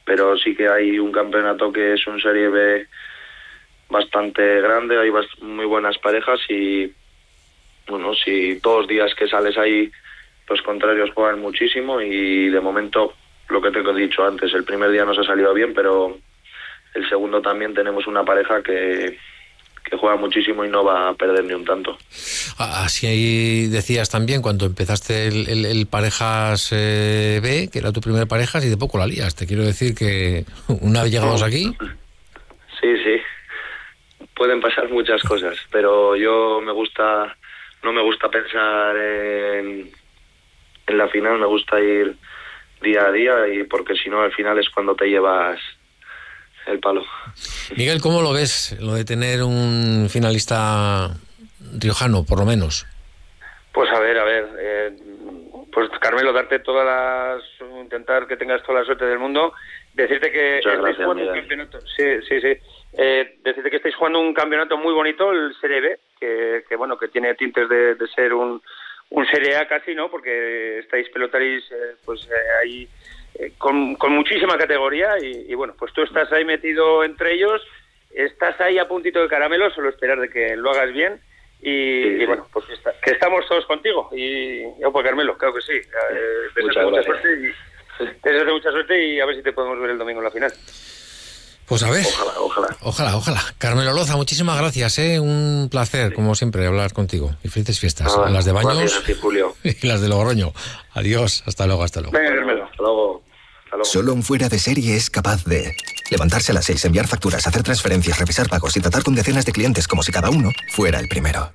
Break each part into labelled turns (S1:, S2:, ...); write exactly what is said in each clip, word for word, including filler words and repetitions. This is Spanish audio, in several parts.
S1: pero sí que hay un campeonato que es un Serie B bastante grande, hay bast- muy buenas parejas y bueno, si todos los días que sales ahí los contrarios juegan muchísimo y de momento, lo que te he dicho antes, el primer día nos ha salido bien, pero el segundo también tenemos una pareja que, que juega muchísimo y no va a perder ni un tanto.
S2: Así decías también cuando empezaste el, el, el Parejas eh, B, que era tu primer Parejas, y de poco la lías. Te quiero decir que una vez llegados aquí...
S1: Sí, sí, pueden pasar muchas cosas, pero yo me gusta, no me gusta pensar en, en la final, me gusta ir día a día, y porque si no al final es cuando te llevas el palo.
S2: Miguel, ¿cómo lo ves, lo de tener un finalista riojano, por lo menos?
S3: Pues a ver, a ver, eh, pues Carmelo, darte todas las, intentar que tengas toda la suerte del mundo, decirte que
S1: Muchas
S3: estáis
S1: gracias,
S3: jugando
S1: Miguel.
S3: un campeonato, sí, sí, sí, eh, decirte que estáis jugando un campeonato muy bonito, el Serie B, que, que bueno, que tiene tintes de, de ser un, un Serie A casi, ¿no? Porque estáis pelotaris, eh, pues eh, ahí eh, con, con muchísima categoría y, y bueno, pues tú estás ahí metido entre ellos, estás ahí a puntito de caramelo, solo esperar de que lo hagas bien. Y,
S1: sí, sí.
S3: y bueno, pues está, que estamos todos contigo. Y yo, pues Carmelo, claro que sí. Eh, deseo mucha suerte y, deseo mucha suerte y a ver si te podemos ver el domingo en la final.
S2: Pues a ver.
S1: Ojalá, ojalá.
S2: Ojalá, ojalá. Carmelo Loza, muchísimas gracias, ¿eh? Un placer, sí, como siempre, hablar contigo. Y felices fiestas. Ah, las de Baños
S1: gracias a ti, Julio.
S2: Y las de Logroño. Adiós, hasta luego, hasta luego.
S3: Venga, Carmelo.
S1: Hasta luego.
S4: Solo un fuera de serie es capaz de levantarse a las seis, enviar facturas, hacer transferencias, revisar pagos y tratar con decenas de clientes como si cada uno fuera el primero.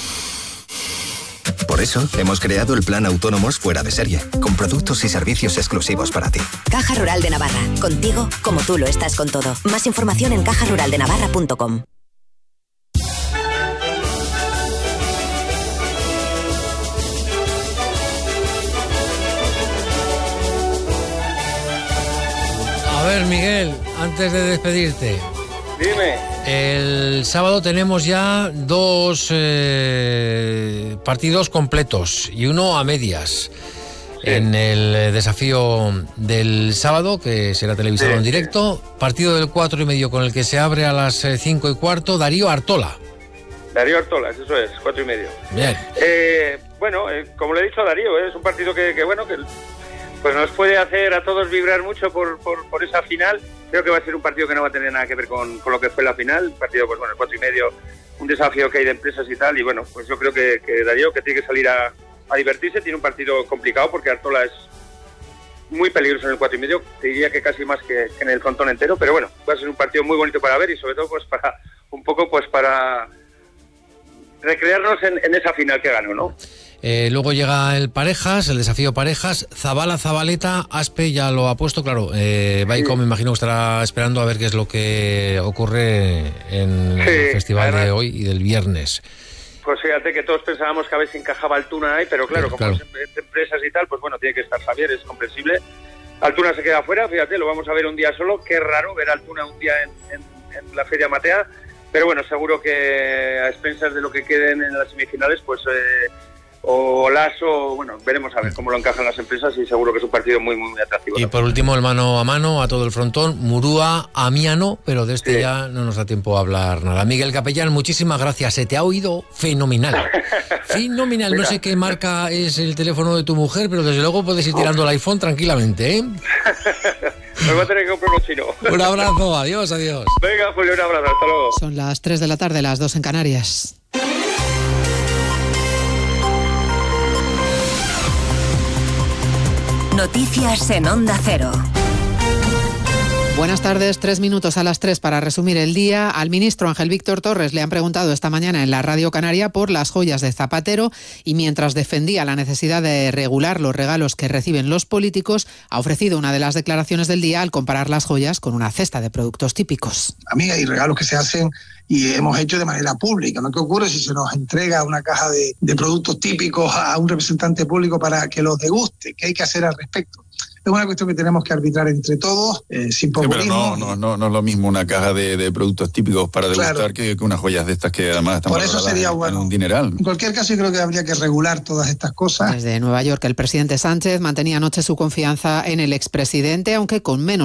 S4: Por eso, hemos creado el Plan Autónomos Fuera de Serie, con productos y servicios exclusivos para ti.
S5: Caja Rural de Navarra, contigo como tú lo estás con todo. Más información en caja rural de navarra punto com.
S2: A ver, Miguel, antes de despedirte.
S3: Dime.
S2: El sábado tenemos ya dos eh, partidos completos y uno a medias. Sí. En el desafío del sábado, que será televisado sí, en directo, sí. Partido del cuatro y medio con el que se abre a las cinco y cuarto, Darío Artola.
S3: Darío Artola, eso es, cuatro y medio.
S2: Bien.
S3: Eh, bueno, eh, como le he dicho a Darío, eh, es un partido que, que bueno, que pues nos puede hacer a todos vibrar mucho por, por, por esa final. Creo que va a ser un partido que no va a tener nada que ver con, con lo que fue la final. Un partido, pues bueno, el cuatro y medio, un desafío que hay de empresas y tal. Y bueno, pues yo creo que, que Darío, que tiene que salir a, a divertirse, tiene un partido complicado porque Artola es muy peligroso en el cuatro y medio. Te diría que casi más que, que en el frontón entero. Pero bueno, va a ser un partido muy bonito para ver y sobre todo pues para un poco pues para recrearnos en, en esa final que ganó, ¿no?
S2: Eh, luego llega el Parejas, el desafío Parejas, Zabala, Zabaleta, Aspe ya lo ha puesto, claro, eh, Baico sí. Me imagino que estará esperando a ver qué es lo que ocurre en sí, el festival además, de hoy y del viernes.
S3: Pues fíjate que todos pensábamos que a ver si encajaba Altuna ahí, pero claro, pero, como claro. Es empresas y tal, pues bueno, tiene que estar Javier, es comprensible. Altuna se queda afuera, fíjate, lo vamos a ver un día solo, qué raro ver a Altuna un día en, en, en la Feria Matea, pero bueno, seguro que a expensas de lo que queden en las semifinales, pues... Eh, o Lasso, bueno, veremos a ver cómo lo encajan las empresas y seguro que es un partido muy, muy, muy atractivo.
S2: Y ¿no? Por último, el mano a mano, a todo el frontón, Murúa, Amiano, pero de este sí. Ya no nos da tiempo a hablar nada. Miguel Capellán, muchísimas gracias, se te ha oído fenomenal. Fenomenal, no sé qué marca es el teléfono de tu mujer, pero desde luego puedes ir tirando el iPhone tranquilamente, ¿eh?
S3: Me voy a tener que comprar uno chino.
S2: Un abrazo, adiós, adiós.
S3: Venga, Julio, un abrazo, hasta luego.
S6: Son las tres de la tarde, las dos en Canarias.
S5: Noticias en Onda Cero.
S6: Buenas tardes, tres minutos a las tres para resumir el día. Al ministro Ángel Víctor Torres le han preguntado esta mañana en la Radio Canaria por las joyas de Zapatero y mientras defendía la necesidad de regular los regalos que reciben los políticos, ha ofrecido una de las declaraciones del día al comparar las joyas con una cesta de productos típicos.
S7: A mí hay regalos que se hacen y hemos hecho de manera pública, ¿no? ¿Qué ocurre si se nos entrega una caja de, de productos típicos a un representante público para que los deguste? ¿Qué hay que hacer al respecto? Es una cuestión que tenemos que arbitrar entre todos, eh, sin populismo.
S8: Sí, pero no, no, no, no es lo mismo una caja de, de productos típicos para degustar claro. que, que unas joyas de estas que además están
S7: por eso sería bueno.
S8: En un dineral.
S7: En cualquier caso, yo creo que habría que regular todas estas cosas.
S6: Desde Nueva York, el presidente Sánchez mantenía anoche su confianza en el expresidente, aunque con menos